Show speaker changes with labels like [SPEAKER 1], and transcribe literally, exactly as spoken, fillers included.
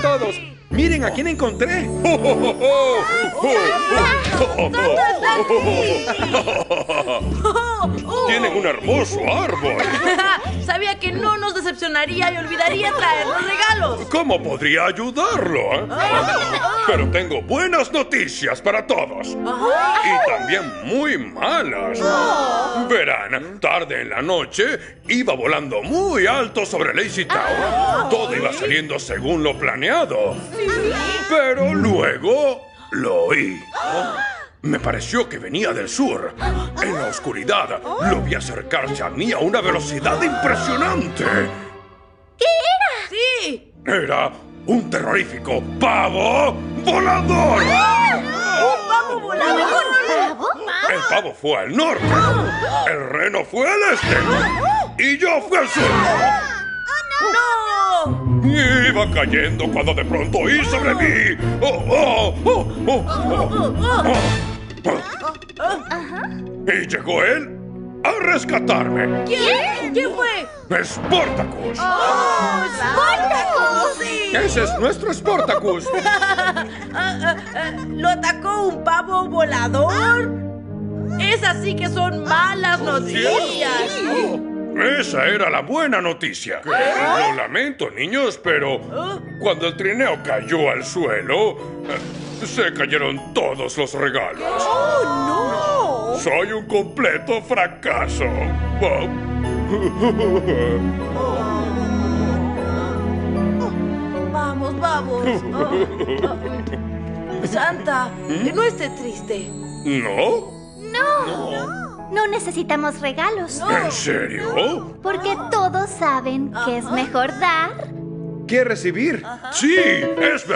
[SPEAKER 1] todos! ¡Miren a quién encontré!
[SPEAKER 2] ¡Tienen un hermoso árbol!
[SPEAKER 3] Sabía que no nos decepcionaría y olvidaría traer los regalos.
[SPEAKER 2] ¿Cómo podría ayudarlo? eh? Pero tengo buenas noticias para todos. Y también muy malas. Verán, tarde en la noche iba volando muy alto sobre Lazy Tower. Todo iba saliendo según lo planeado. Pero luego lo oí. Me pareció que venía del sur. En la oscuridad lo vi acercarse a mí a una velocidad impresionante.
[SPEAKER 3] ¿Qué era? Sí.
[SPEAKER 2] Era un terrorífico pavo volador.
[SPEAKER 3] ¿Un pavo volador?
[SPEAKER 4] ¿Pavo?
[SPEAKER 2] El pavo fue al norte. El reno fue al este. Y yo fui al sur.
[SPEAKER 3] ¡No!
[SPEAKER 2] Y iba cayendo cuando de pronto oí sobre mí. Oh, oh, oh, oh, oh, oh, oh. Y llegó él a rescatarme.
[SPEAKER 3] ¿Quién? ¿Quién fue?
[SPEAKER 2] ¡Sportacus!
[SPEAKER 3] ¡Oh, Spartacus! ¡Sí!
[SPEAKER 1] ¡Ese es nuestro Sportacus!
[SPEAKER 3] Ah, ah, ah, ¿Lo atacó un pavo volador? Esas sí que son malas noticias.
[SPEAKER 2] Esa era la buena noticia. Lo lamento, niños, pero cuando el trineo cayó al suelo, se cayeron todos los regalos.
[SPEAKER 3] ¡Oh, no!
[SPEAKER 2] Soy un completo fracaso.
[SPEAKER 3] Vamos, vamos. Santa, no esté triste.
[SPEAKER 2] ¿No?
[SPEAKER 4] No. No necesitamos regalos.
[SPEAKER 2] ¿En serio?
[SPEAKER 4] Porque todos saben que es mejor dar
[SPEAKER 1] ¿Qué recibir?
[SPEAKER 2] Sí, es verdad.